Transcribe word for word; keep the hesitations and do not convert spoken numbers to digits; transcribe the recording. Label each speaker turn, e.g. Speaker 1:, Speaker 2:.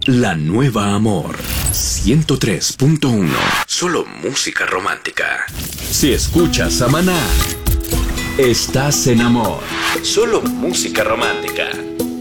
Speaker 1: La Nueva Amor ciento tres punto uno. Solo música romántica. Si escuchas a Maná, estás en amor. Solo música romántica.